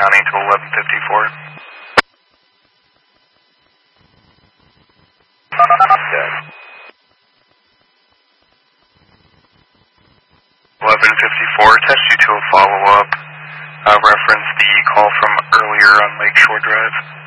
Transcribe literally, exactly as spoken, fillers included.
County to eleven fifty-four. eleven fifty-four, test you to a follow-up. Uh, reference the call from earlier on Lakeshore Drive.